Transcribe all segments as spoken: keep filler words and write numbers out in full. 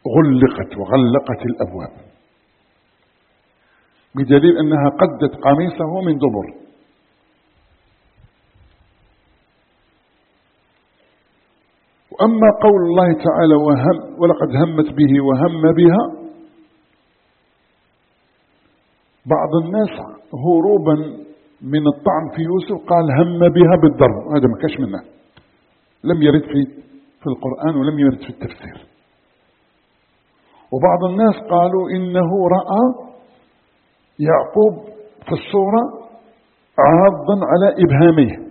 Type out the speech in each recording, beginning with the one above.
غلقت وغلقت الأبواب، بدليل أنها قدت قميصه من دبر. وأما قول الله تعالى وهم ولقد همت به وهم بها، بعض الناس هروبا من الطعن في يوسف قال هم بها بالضرب، هذا ما كاش منه، لم يرد في في القرآن ولم يرد في التفسير. وبعض الناس قالوا إنه رأى يعقوب في الصورة عاضا على إبهامه،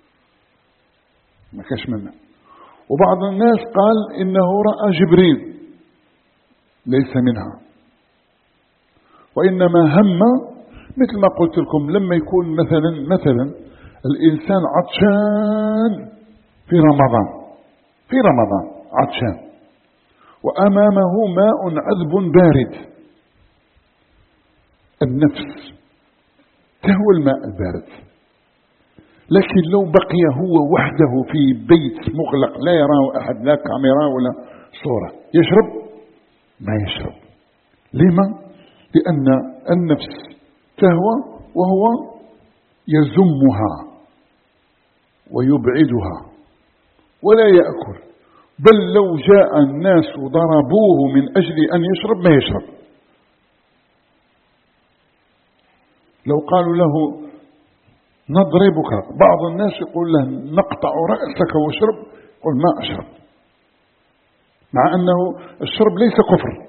ما كاش منه. وبعض الناس قال إنه رأى جبريل، ليس منها، وإنما هم مثل ما قلت لكم لما يكون مثلا مثلا الإنسان عطشان في رمضان في رمضان عطشان وأمامه ماء عذب بارد، النفس تهوى الماء البارد، لكن لو بقي هو وحده في بيت مغلق لا يراه أحد، لا كاميرا ولا صورة، يشرب؟ ما يشرب. لما؟ لأن النفس تهوى وهو يزمها ويبعدها ولا يأكل، بل لو جاء الناس ضربوه من أجل أن يشرب ما يشرب. لو قالوا له نضربك، بعض الناس يقول له نقطع رأسك واشرب، قل ما أشرب، مع أنه الشرب ليس كفر،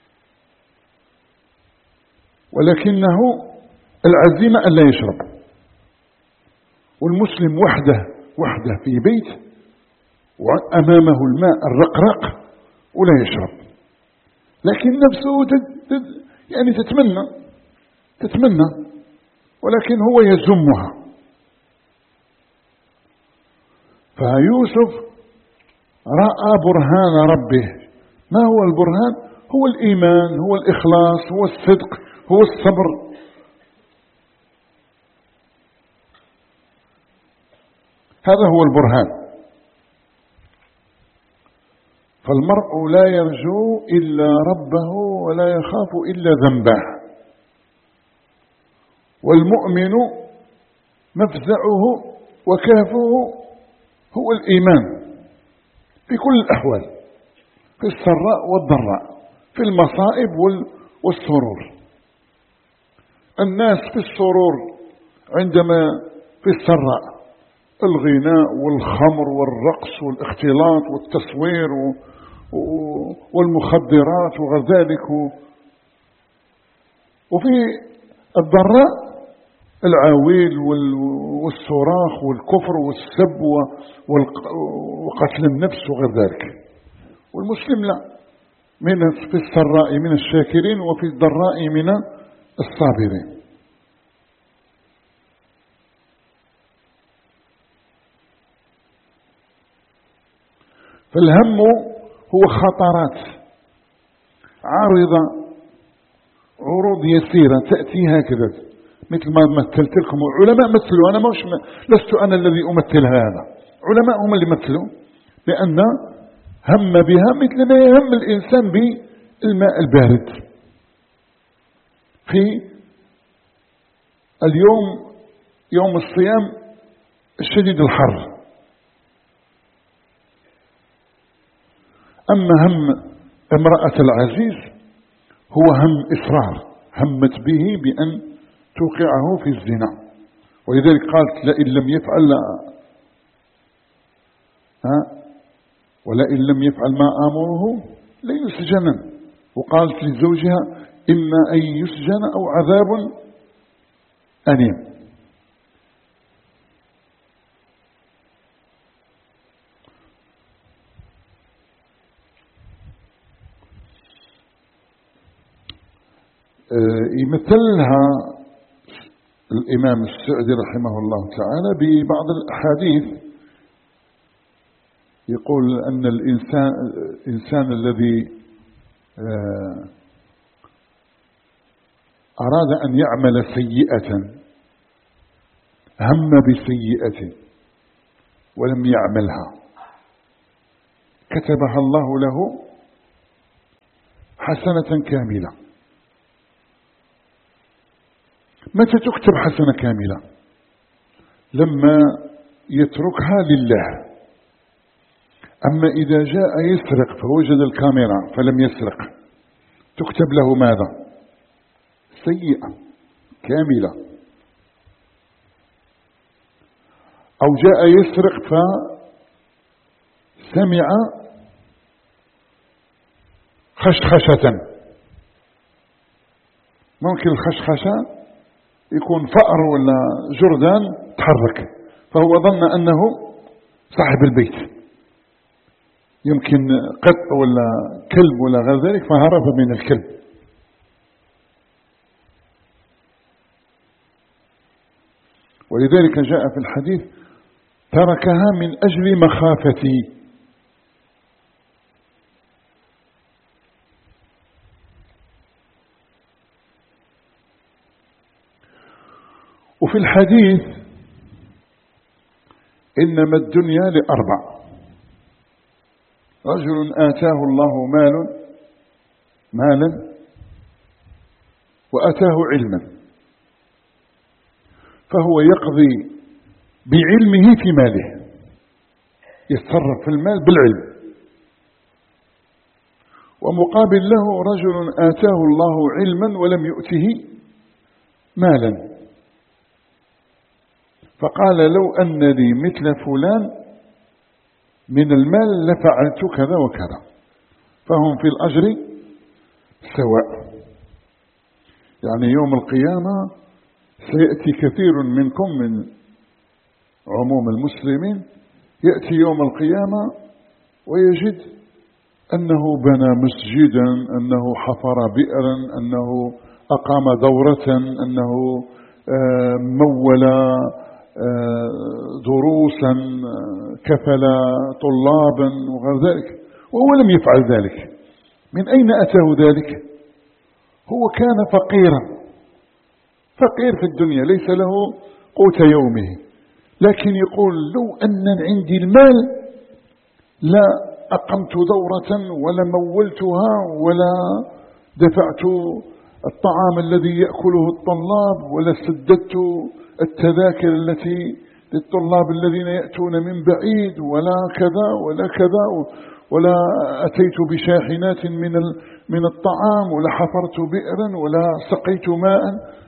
ولكنه العزيمة أن لا يشرب. والمسلم وحده وحده في بيت وأمامه الماء الرقراق ولا يشرب، لكن نفسه تد تد يعني تتمنى تتمنى ولكن هو يزمها. فيوسف رأى برهان ربه. ما هو البرهان؟ هو الإيمان، هو الإخلاص، هو الصدق، هو الصبر. هذا هو البرهان. فالمرء لا يرجو إلا ربه ولا يخاف إلا ذنبه، والمؤمن مفزعه وكافه هو الإيمان في كل الأحوال، في السراء والضراء، في المصائب والسرور. الناس في السرور عندما في السراء الغناء والخمر والرقص والاختلاط والتصوير والمخدرات وغير ذلك، وفي الضراء العويل والصراخ والكفر والسب وقتل النفس وغير ذلك. والمسلم لا، من في السراء من الشاكرين وفي الضراء من الصابرين. فالهم هو خطرات عارضة، عروض يسيرة تأتي هكذا، مثل ما مثلت لكم. علماء مثلوا، أنا مش لست أنا الذي أمثل هذا، علماء هم اللي مثلوا، لأن هم بها مثل ما يهم الإنسان بالماء البارد. في اليوم يوم الصيام الشديد الحر، أما هم امرأة العزيز هو هم إصرار، همت به بأن توقعه في الزنا، ولذلك قالت لئن لم يفعل لا ها ولئن لم يفعل ما آمره ليسجن. وقالت لزوجها إما أن يسجن أو عذاب أليم. يمثلها الإمام السعدي رحمه الله تعالى ببعض الأحاديث، يقول أن الإنسان الإنسان الذي أراد أن يعمل سيئة، هم بسيئة ولم يعملها، كتبها الله له حسنة كاملة. متى تكتب حسنة كاملة؟ لما يتركها لله. أما إذا جاء يسرق فوجد الكاميرا فلم يسرق، تكتب له ماذا؟ سيئة كاملة. أو جاء يسرق فسمع خشخشة، ممكن الخشخشة يكون فأر ولا جردان تحرك، فهو ظن أنه صاحب البيت، يمكن قط ولا كلب ولا غير ذلك، فهرب من الكلب. ولذلك جاء في الحديث تركها من أجل مخافتي. وفي الحديث إنما الدنيا لأربع: رجل آتاه الله مال مالا وآتاه علما، فهو يقضي بعلمه في ماله، يتصرف في المال بالعلم. ومقابل له رجل آتاه الله علما ولم يؤته مالا، فقال لو أن لي مثل فلان من المال لفعلت كذا وكذا، فهم في الأجر سواء. يعني يوم القيامة سيأتي كثير منكم من عموم المسلمين، يأتي يوم القيامة ويجد أنه بنى مسجدا، أنه حفر بئرا، أنه أقام دورة، أنه مول دروسا، كفل طلابا وغير ذلك، وهو لم يفعل ذلك. من أين أتاه ذلك؟ هو كان فقيرا، فقير في الدنيا، ليس له قوت يومه، لكن يقول لو أن عندي المال لا أقمت دورة ولا مولتها ولا دفعت الطعام الذي يأكله الطلاب ولا سددت التذاكر التي للطلاب الذين يأتون من بعيد ولا كذا ولا كذا، ولا أتيت بشاحنات من من الطعام ولا حفرت بئرا ولا سقيت ماء.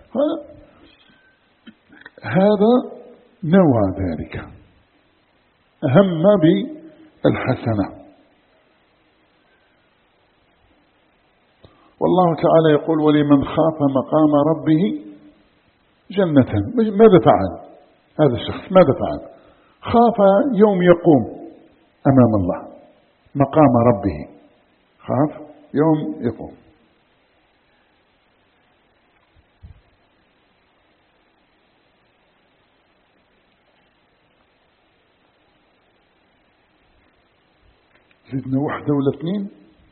هذا نوى ذلك، هم بالحسنة. والله تعالى يقول ولمن خاف مقام ربه جنة. ماذا فعل هذا الشخص؟ ماذا فعل؟ خاف يوم يقوم أمام الله مقام ربه، خاف يوم يقوم. زدنا واحدة ولا اثنين؟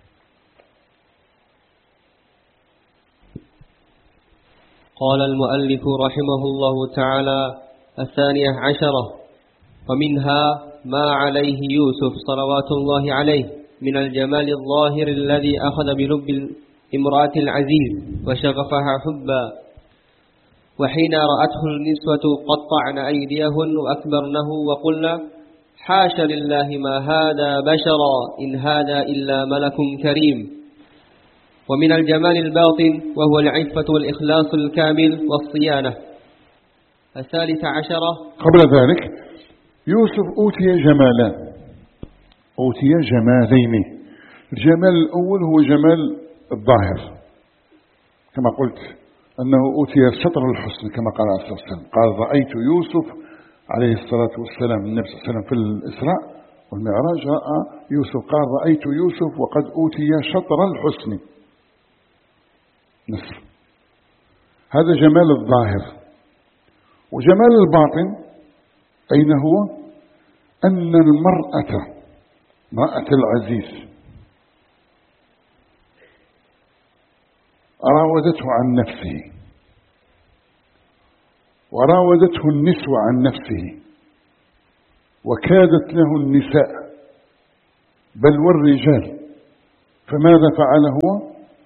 قال المؤلف رحمه الله تعالى: الثانية عشرة: ومنها ما عليه يوسف صلوات الله عليه من الجمال الظاهر الذي أخذ بلب الامرأة العزيز وشغفها حبا، وحين رأته النسوة قطعن أيديهن وأكبرنه وقلنا حاش لله ما هذا بشرا إن هذا إلا ملك كريم. ومن الجمال الباطن وهو العفة والإخلاص الكامل والصيانة. الثالثة عشرة: قبل ذلك يوسف أوتي جمالان، أوتي جمالين. الجمال الأول هو جمال الظاهر، كما قلت أنه أوتي شطر الحسن كما قال عليه الصلاة والسلام. قال رأيت يوسف عليه الصلاة والسلام، النبي صلى الله عليه وسلم في الإسراء والمعراج رأى يوسف، قال رأيت يوسف وقد أوتي شطر الحسن نصر. هذا جمال الظاهر. وجمال الباطن أين هو؟ أن المرأة امرأة العزيز راودته عن نفسه، وراودته النسوة عن نفسه، وكادت له النساء بل والرجال، فماذا فعل هو؟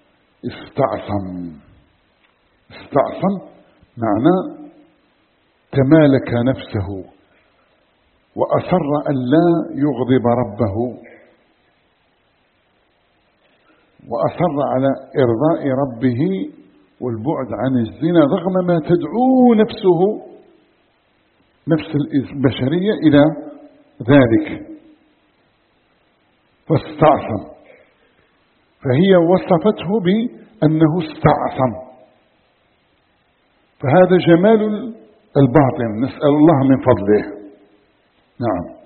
استعصم. استعصم معناه تمالك نفسه وأصر أن لا يغضب ربه، وأصر على إرضاء ربه والبعد عن الزنا رغم ما تدعو نفسه نفس البشرية إلى ذلك. فاستعصم، فهي وصفته بأنه استعصم، فهذا جمال الباطن، نسأل الله من فضله. نعم.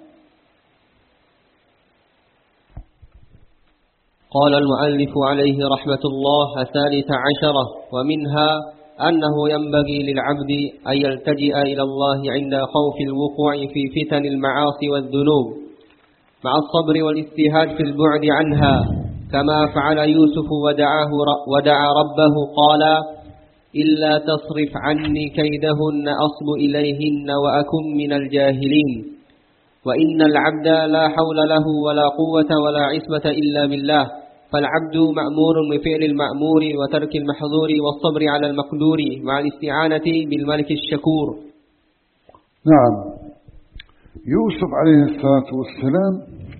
قال المؤلف عليه رحمة الله الثالثة عشرة: ومنها أنه ينبغي للعبد أن يلتجئ إلى الله عند خوف الوقوع في فتن المعاصي والذنوب مع الصبر والاجتهاد في البعد عنها، كما فعل يوسف ودعاه ودعا ربه قال: إلا تصرف عني كيدهن أصب إليهن وأكن من الجاهلين. وإن العبد لا حول له ولا قوة ولا عصمة إلا بالله، فالعبد مأمور بفعل المأمور وترك المحظور والصبر على المقدور مع الاستعانة بالملك الشكور. نعم. يوسف عليه الصلاة والسلام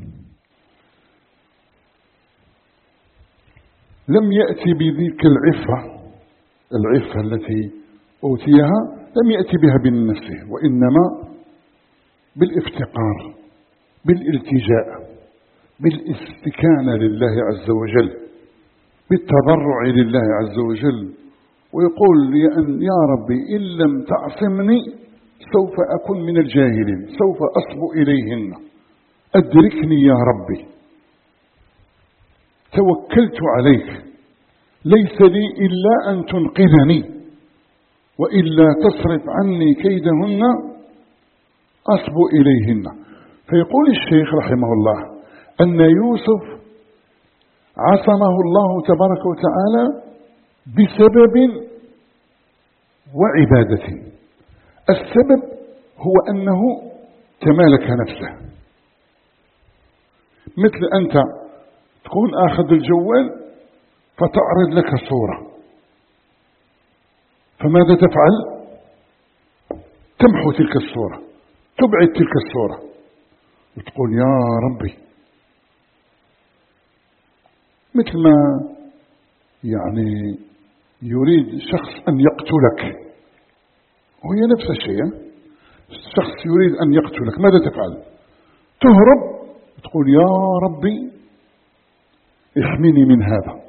لم يأتي بذيك العفة العفة التي أوتيها، لم يأتي بها بنفسه، وإنما بالافتقار، بالالتجاء، بالاستكانة لله عز وجل، بالتضرع لله عز وجل، ويقول يا ربي إن لم تعصمني سوف أكون من الجاهلين، سوف أصب إليهن، أدركني يا ربي، توكلت عليك، ليس لي إلا أن تنقذني، وإلا تصرف عني كيدهن أصب إليهن. فيقول الشيخ رحمه الله أن يوسف عصمه الله تبارك وتعالى بسبب وعبادة. السبب هو أنه تمالك نفسه، مثل أنت تكون آخذ الجوال فتعرض لك صورة، فماذا تفعل؟ تمحو تلك الصورة، تبعد تلك الصورة، وتقول يا ربي، مثل ما يعني يريد شخص أن يقتلك، وهي نفس الشيء، شخص يريد أن يقتلك، ماذا تفعل؟ تهرب، تقول يا ربي احمني من هذا.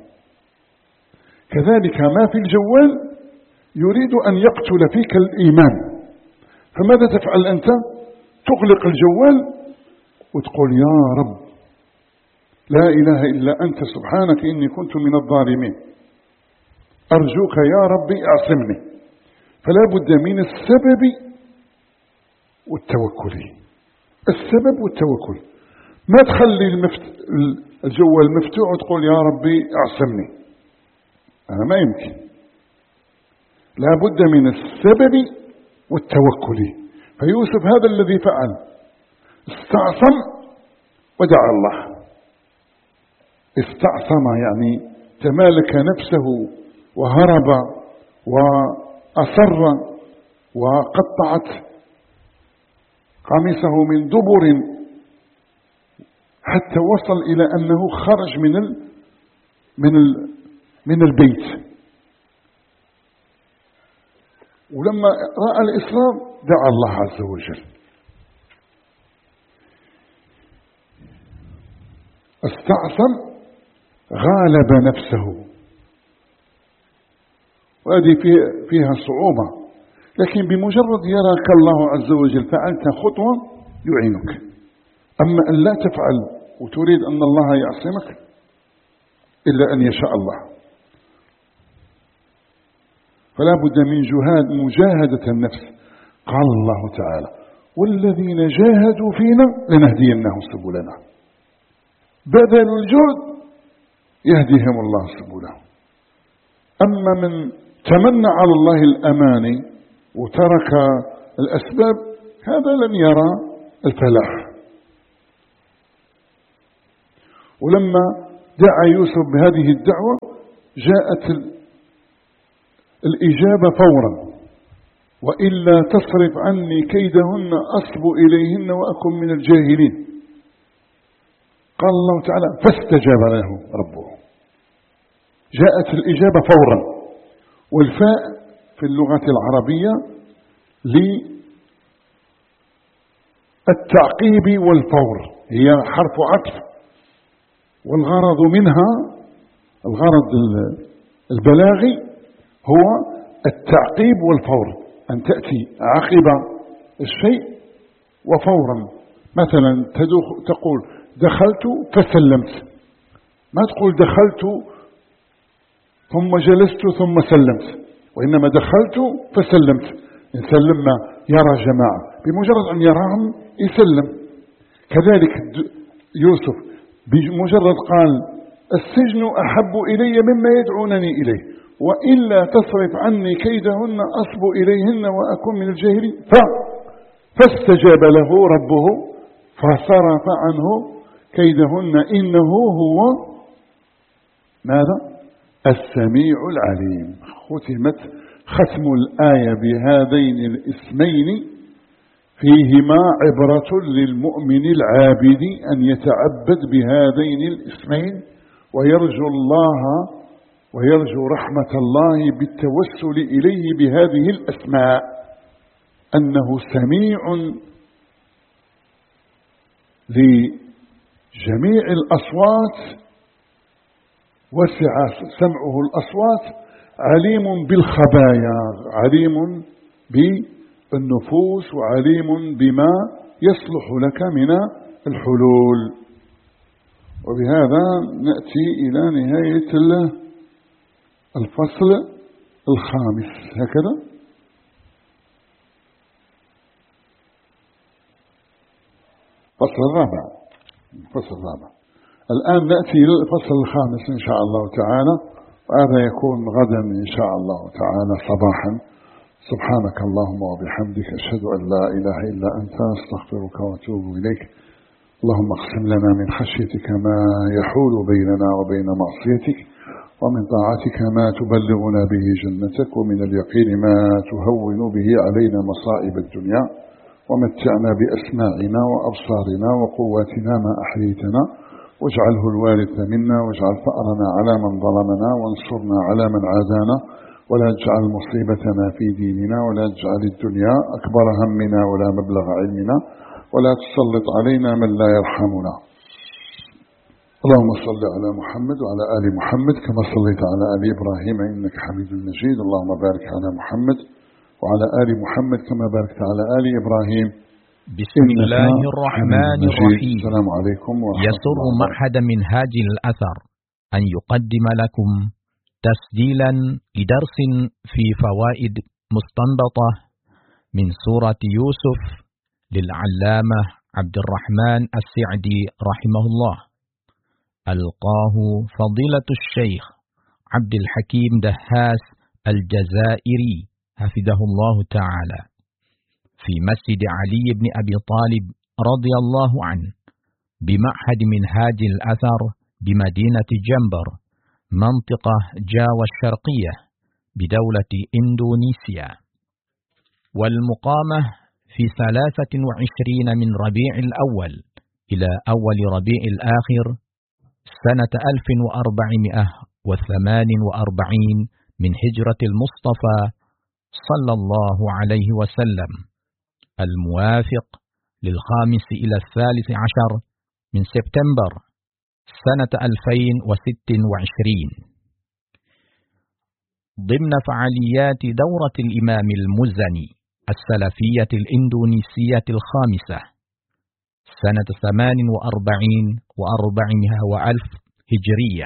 كذلك ما في الجوال يريد أن يقتل فيك الإيمان، فماذا تفعل أنت؟ تغلق الجوال وتقول يا رب لا إله إلا أنت سبحانك إني كنت من الظالمين، أرجوك يا ربي أعصمني. فلا بد من السبب والتوكل، السبب والتوكل. ما تخلي المفت... الجوال مفتوح وتقول يا ربي أعصمني، هذا ما يمكن. لا بد من السبب والتوكل. فيوسف هذا الذي فعل، استعصم ودعا الله. استعصم يعني تمالك نفسه وهرب وأصر وقطعت قميصه من دبر حتى وصل إلى أنه خرج من ال من ال من البيت. ولما رأى الإصرار دعا الله عز وجل. استعصم، غالب نفسه، وهذه فيها صعوبة، لكن بمجرد يراك الله عز وجل فعلت خطوة يعينك. أما أن لا تفعل وتريد أن الله يعصمك إلا أن يشاء الله. فلا بد من جهاد مجاهدة النفس. قال الله تعالى والذين جاهدوا فينا لنهدينهم سبلنا. بذل الجهد يهديهم الله سبلهم. أما من تمنى على الله الأماني وترك الأسباب هذا لن يرى الفلاح. ولما دعا يوسف بهذه الدعوة جاءت الإجابة فورا: وإلا تصرف عني كيدهن أصب إليهن وأكن من الجاهلين. قال الله تعالى: فاستجاب له ربه. جاءت الإجابة فورا. والفاء في اللغة العربية للتعقيب والفور، هي حرف عطف، والغرض منها الغرض البلاغي هو التعقيب والفور، أن تأتي عقب الشيء وفورا. مثلا تقول دخلت فسلمت، ما تقول دخلت ثم جلست ثم سلمت، وإنما دخلت فسلمت. إن سلم يرى جماعة، بمجرد أن يراهم يسلم. كذلك يوسف بمجرد قال السجن أحب إلي مما يدعونني إليه، وإلا تصرف عني كيدهن أصب إليهن وأكون من الجاهلين. فاستجاب له ربه فصرف عنه كيدهن إنه هو ماذا؟ السميع العليم. ختمت ختم الآية بهذين الاسمين فيهما عبرة للمؤمن العابد أن يتعبد بهذين الاسمين ويرجو الله ويرجو رحمة الله بالتوسل إليه بهذه الأسماء، أنه سميع لجميع الأصوات، وسع سمعه الأصوات، عليم بالخبايا، عليم بالنفوس، وعليم بما يصلح لك من الحلول. وبهذا نأتي إلى نهاية الفصل الخامس. هكذا الفصل الرابع الفصل الرابع الآن نأتي إلى الفصل الخامس إن شاء الله تعالى، وهذا يكون غدا إن شاء الله تعالى صباحا. سبحانك اللهم وبحمدك، أشهد أن لا إله إلا أنت، أستغفرك وأتوب إليك. اللهم اقسم لنا من خشيتك ما يحول بيننا وبين معصيتك، ومن طاعتك ما تبلغنا به جنتك، ومن اليقين ما تهون به علينا مصائب الدنيا، ومتعنا بأسماعنا وأبصارنا وقواتنا ما أحييتنا، واجعله الوارث منا، واجعل ثأرنا على من ظلمنا، وانصرنا على من عادانا، ولا تجعل مصيبتنا في ديننا، ولا تجعل الدنيا أكبر همنا ولا مبلغ علمنا، ولا تسلط علينا من لا يرحمنا. اللهم صل على محمد وعلى آل محمد كما صليت على آل إبراهيم إنك حميد مجيد. اللهم بارك على محمد وعلى آل محمد كما باركت على آل إبراهيم. بسم الله الرحمن الرحيم. السلام عليكم ورحمة يسر الله. معهد منهاج الأثر أن يقدم لكم تسجيلا لدرس في فوائد مستنبطة من سورة يوسف للعلامة عبد الرحمن السعدي رحمه الله، ألقاه فضيلة الشيخ عبد الحكيم دهاس الجزائري حفظه الله تعالى في مسجد علي بن أبي طالب رضي الله عنه بمعهد منهاج الأثر بمدينة جنبر منطقة جاوة الشرقية بدولة إندونيسيا، والمقامة في ثلاثة وعشرين من ربيع الأول إلى أول ربيع الآخر سنة ألف وأربعمائة وثمان وأربعين من هجرة المصطفى صلى الله عليه وسلم، الموافق للخامس إلى الثالث عشر من سبتمبر سنة ألفين وست وعشرين، ضمن فعاليات دورة الإمام المزني السلفية الإندونيسية الخامسة سنة ثمان وأربعين وأربعمائة وألف هجرية.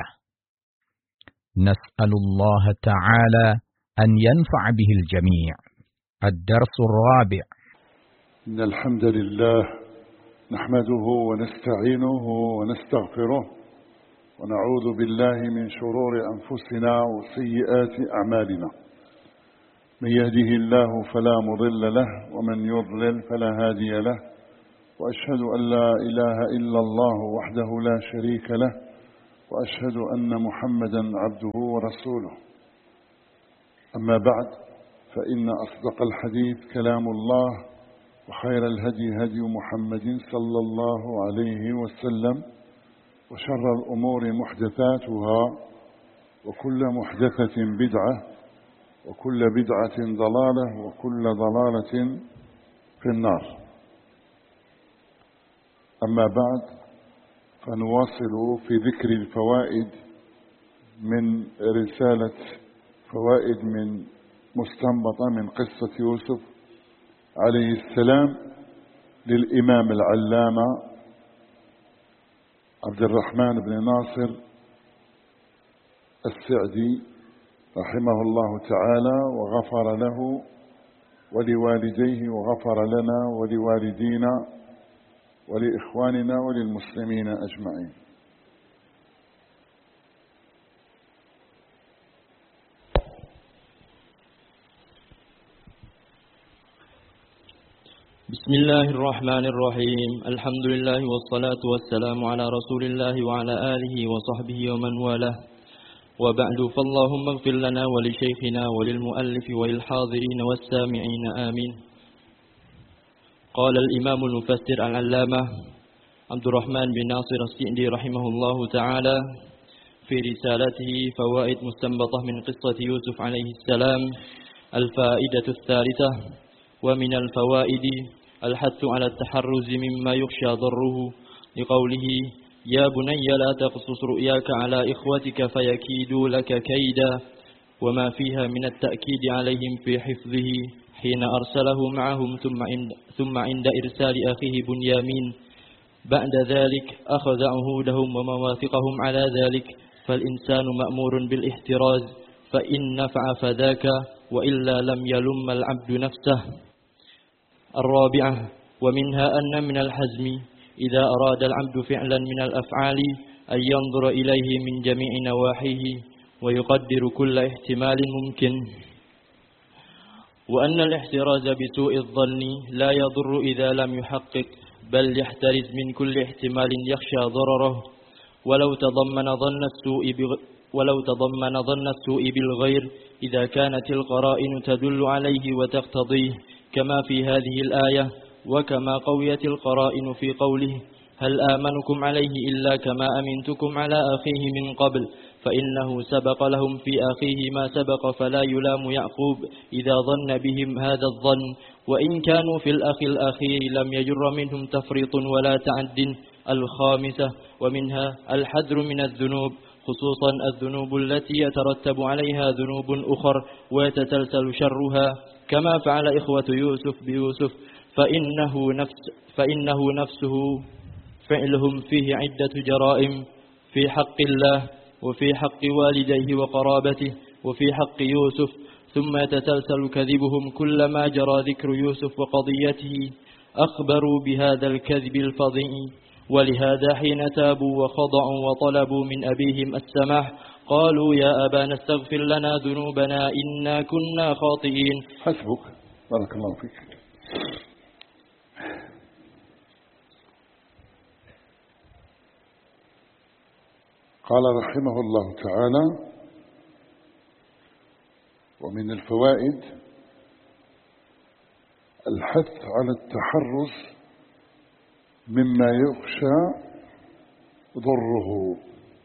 نسأل الله تعالى أن ينفع به الجميع. الدرس الرابع. إن الحمد لله نحمده ونستعينه ونستغفره، ونعوذ بالله من شرور أنفسنا وسيئات أعمالنا. من يهده الله فلا مضل له، ومن يضلل فلا هادي له، وأشهد أن لا إله إلا الله وحده لا شريك له، وأشهد أن محمدا عبده ورسوله. أما بعد، فإن أصدق الحديث كلام الله، وخير الهدي هدي محمد صلى الله عليه وسلم، وشر الأمور محدثاتها، وكل محدثة بدعة، وكل بدعة ضلالة، وكل ضلالة في النار. أما بعد، فنواصل في ذكر الفوائد من رسالة فوائد من مستنبطة من قصة يوسف عليه السلام للإمام العلامة عبد الرحمن بن ناصر السعدي رحمه الله تعالى، وغفر له ولوالديه، وغفر لنا ولوالدينا ولإخواننا وللمسلمين أجمعين. بسم الله الرحمن الرحيم. الحمد لله والصلاة والسلام على رسول الله وعلى آله وصحبه ومن والاه، وبعد، فاللهم اغفر لنا ولشيخنا وللمؤلف وللحاضرين والسامعين آمين. قال الإمام المفسر العلامة عبد الرحمن بن ناصر السعدي رحمه الله تعالى في رسالته فوائد مستنبطة من قصة يوسف عليه السلام: الفائدة الثالثة: ومن الفوائد الحث على التحرز مما يخشى ضره، لقوله: يا بني لا تقصص رؤياك على إخوتك فيكيدوا لك كيدا، وما فيها من التأكيد عليهم في حفظه حين أرسله معهم ثم عند, ثم عند إرسال أخيه بنيامين. بعد ذلك أخذ عهودهم ومواثقهم على ذلك، فالإنسان مأمور بالاحتراز، فإن نفع فذاك، وإلا لم يلم العبد نفسه. الرابعة: ومنها أن من الحزم إذا أراد العبد فعلا من الأفعال أن ينظر إليه من جميع نواحيه ويقدر كل احتمال ممكن، وأن الاحتراز بسوء الظن لا يضر إذا لم يحقق، بل يحترز من كل احتمال يخشى ضرره، ولو تضمن ظن السوء بغ... ولو تضمن ظن السوء بالغير إذا كانت القرائن تدل عليه وتقتضيه، كما في هذه الآية، وكما قويت القرائن في قوله: هل آمنكم عليه إلا كما أمنتكم على أخيه من قبل، فإنه سبق لهم في أخيه ما سبق، فلا يلام يعقوب إذا ظن بهم هذا الظن، وإن كانوا في الأخ الأخير لم يجر منهم تفريط ولا تعد. الخامسة: ومنها الحذر من الذنوب، خصوصا الذنوب التي يترتب عليها ذنوب أخر ويتسلسل شرها، كما فعل إخوة يوسف بيوسف، فإنه, نفس فإنه نفسه فعلهم فيه عدة جرائم في حق الله، وفي حق والديه وقرابته، وفي حق يوسف، ثم يتسلسل كذبهم كلما جرى ذكر يوسف وقضيته أخبروا بهذا الكذب الفظيع. ولهذا حين تابوا وخضعوا وطلبوا من أبيهم السماح قالوا: يا أبانا استغفر لنا ذنوبنا إنا كنا خاطئين. حسبك، بارك الله فيك. قال رحمه الله تعالى: ومن الفوائد الحث على التحرز مما يخشى ضره،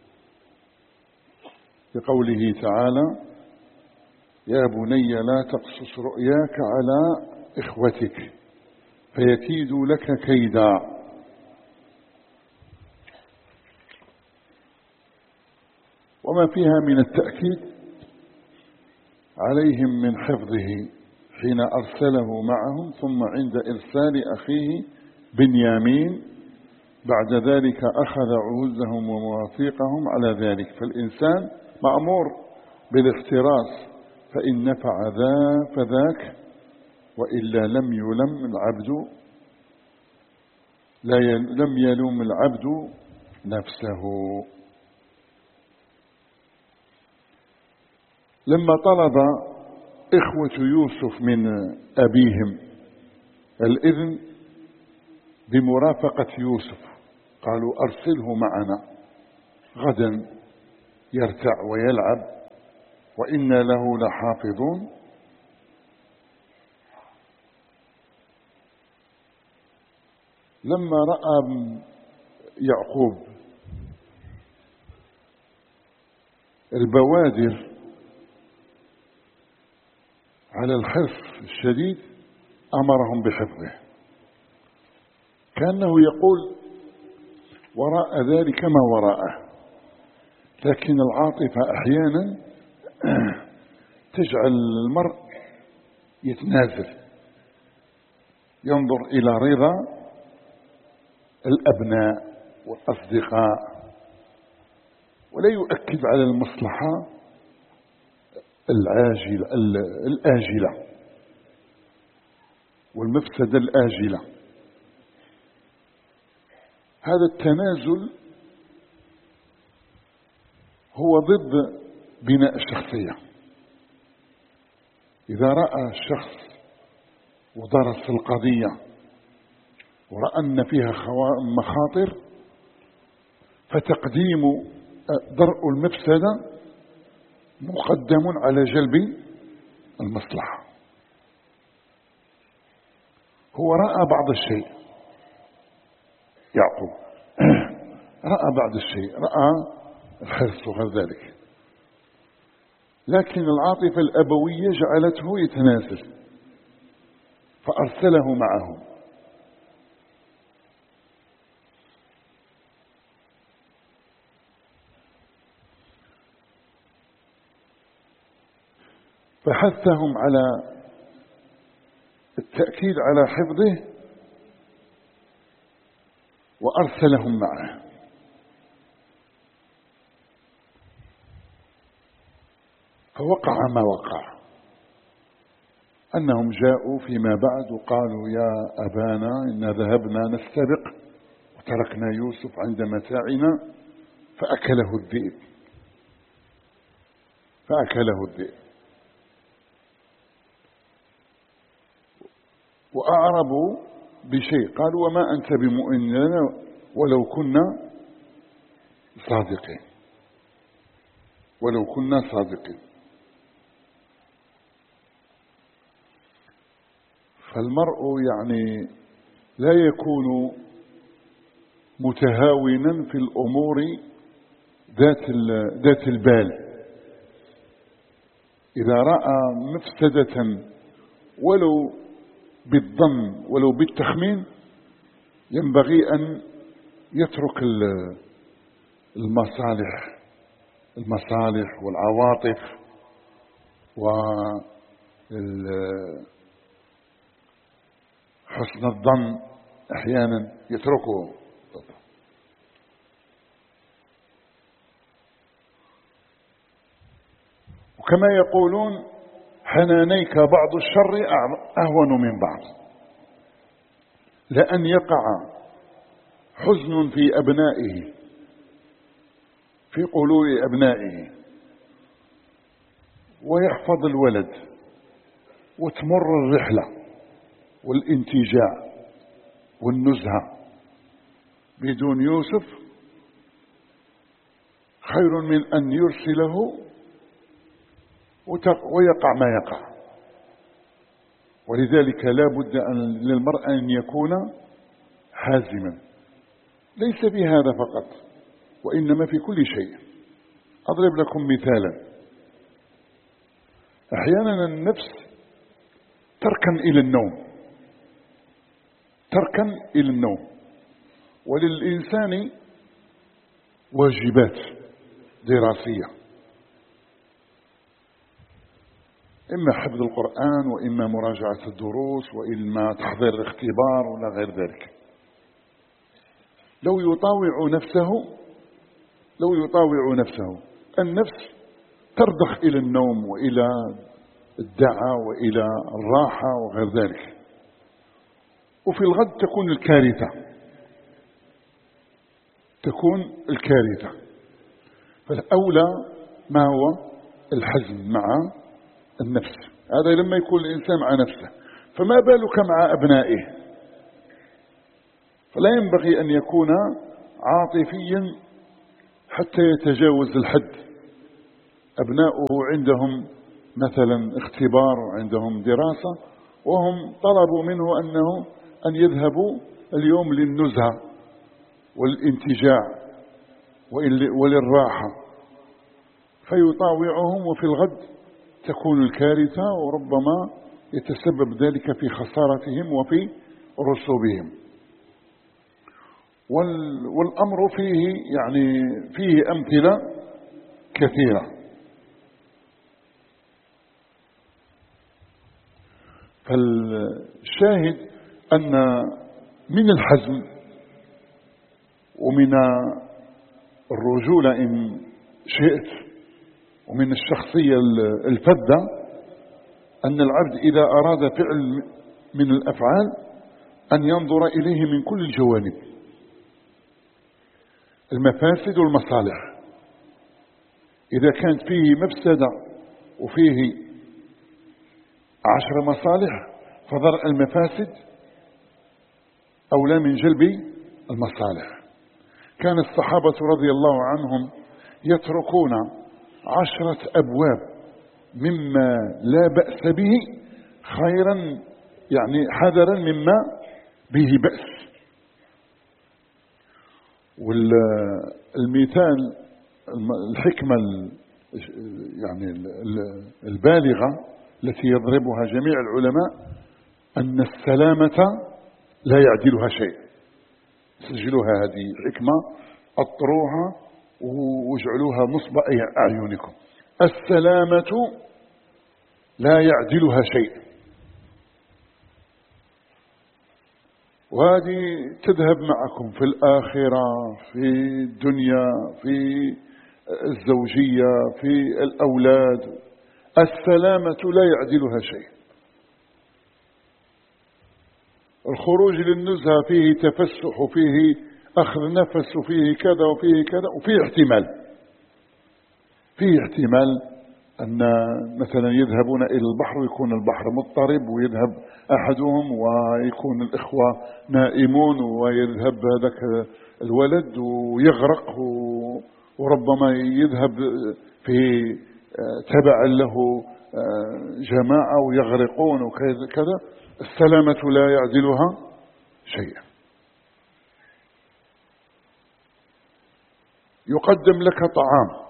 بقوله تعالى: يا بني لا تقصص رؤياك على إخوتك فيكيدوا لك كيدا. وما فيها من التأكيد عليهم من حفظه حين أرسله معهم ثم عند إرسال أخيه بنيامين، بعد ذلك أخذ عهودهم ومواثيقهم على ذلك، فالإنسان مأمور بالاحتراس، فإن نفع ذا فذاك، وإلا لم يلم العبد لا لم يلوم العبد نفسه. لما طلب إخوة يوسف من أبيهم الإذن بمرافقة يوسف قالوا: أرسله معنا. غدا يرتع ويلعب وإنا له لحافظون. لما رأى يعقوب البوادر على الحرص الشديد أمرهم بحفظه، كأنه يقول وراء ذلك ما وراءه. لكن العاطفة أحيانا تجعل المرء يتنازل، ينظر إلى رضا الأبناء والأصدقاء ولا يؤكد على المصلحة العاجلة الآجلة والمفسدة الآجلة. هذا التنازل هو ضد بناء الشخصية. إذا رأى الشخص ودرس القضية ورأى أن فيها مخاطر فتقديم درء المفسدة مقدم على جلب المصلحة. هو رأى بعض الشيء، يعقوب رأى بعض الشيء، رأى الحرص وغير ذلك، لكن العاطفة الأبوية جعلته يتنازل فأرسله معهم. فحثهم على التأكيد على حفظه وأرسلهم معه. فوقع ما وقع، أنهم جاءوا فيما بعد وقالوا يا أبانا إنا ذهبنا نستبق وتركنا يوسف عند متاعنا فأكله الذئب فأكله الذئب وأعربوا بشيء، قالوا وما أنت بمؤمن لنا ولو كنا صادقين ولو كنا صادقين. فالمرء يعني لا يكون متهاونا في الأمور ذات ذات البال. إذا رأى مفسدة ولو بالظن ولو بالتخمين ينبغي أن يترك المصالح المصالح والعواطف وحسن الظن أحيانا يتركه. وكما يقولون حنانيك بعض الشر أهون من بعض، لأن يقع حزن في أبنائه في قلوب أبنائه ويحفظ الولد وتمر الرحلة والانتجاع والنزهة بدون يوسف خير من أن يرسله ويقع ما يقع. ولذلك لا بد للمرء أن يكون حازما، ليس بهذا فقط وإنما في كل شيء. أضرب لكم مثالا. أحيانا النفس تركن إلى النوم تركن إلى النوم وللإنسان واجبات دراسية، إما حفظ القرآن وإما مراجعة الدروس وإما تحضير الاختبار ولا غير ذلك. لو يطاوع نفسه لو يطاوع نفسه النفس ترضخ إلى النوم وإلى الدعاء وإلى الراحة وغير ذلك، وفي الغد تكون الكارثة تكون الكارثة. فالأولى ما هو الحزم مع النفس، هذا لما يكون الإنسان مع نفسه، فما بالك مع أبنائه. فلا ينبغي أن يكون عاطفيا حتى يتجاوز الحد. أبناؤه عندهم مثلا اختبار وعندهم دراسة، وهم طلبوا منه أنه أن يذهبوا اليوم للنزهة والانتجاع وللراحة، فيطاوعهم وفي الغد تكون الكارثة، وربما يتسبب ذلك في خسارتهم وفي رسوبهم. والأمر فيه يعني فيه أمثلة كثيرة. فالشاهد أن من الحزم ومن الرجولة إن شئت ومن الشخصية الفذة أن العبد إذا أراد فعل من الأفعال أن ينظر إليه من كل الجوانب، المفاسد والمصالح. إذا كانت فيه مفسدة وفيه عشر مصالح فضرء المفاسد أولى من جلب المصالح. كان الصحابة رضي الله عنهم يتركون عشرة أبواب مما لا بأس به خيرا، يعني حذرا مما به بأس. والمثال الحكمة يعني البالغة التي يضربها جميع العلماء أن السلامة لا يعدلها شيء. سجلوها، هذه حكمة أطروها واجعلوها نصب أعينكم. السلامة لا يعدلها شيء، وهذه تذهب معكم في الآخرة، في الدنيا، في الزوجية، في الأولاد. السلامة لا يعدلها شيء. الخروج للنزهة فيه تفسح وفيه أخذ نفس وفيه كذا وفيه كذا وفيه احتمال. فيه احتمال أن مثلا يذهبون إلى البحر ويكون البحر مضطرب ويذهب أحدهم، ويكون الإخوة نائمون ويذهب هذاك الولد ويغرق، وربما يذهب في تبع له جماعة ويغرقون وكذا كذا. السلامة لا يعدلها شيئا. يقدم لك طعام،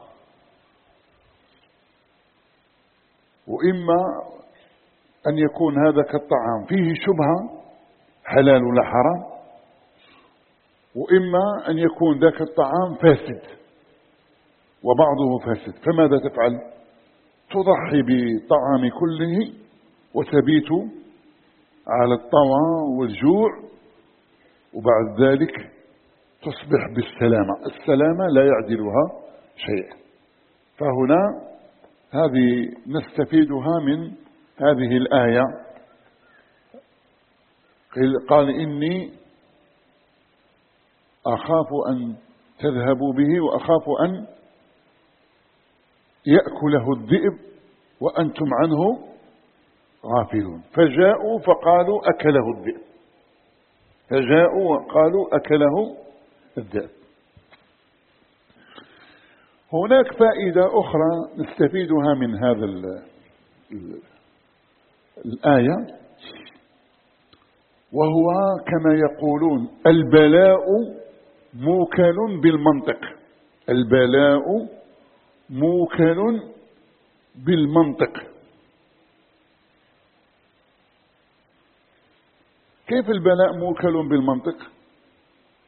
وإما أن يكون هذاك الطعام فيه شبهة حلال ولا حرام، وإما أن يكون ذاك الطعام فاسد وبعضه فاسد. فماذا تفعل؟ تضحي بالطعام كله وتبيت على الطوى والجوع، وبعد ذلك تصبح بالسلامة. السلامة لا يعدلها شيء. فهنا هذه نستفيدها من هذه الآية. قال إني أخاف أن تذهبوا به وأخاف أن يأكله الذئب وأنتم عنه غافلون. فجاءوا فقالوا أكله الذئب. فجاءوا وقالوا أكله الذئب. هناك فائدة أخرى نستفيدها من هذا ال ال الآية، وهو كما يقولون البلاء موكل بالمنطق. البلاء موكل بالمنطق. كيف البلاء موكل بالمنطق؟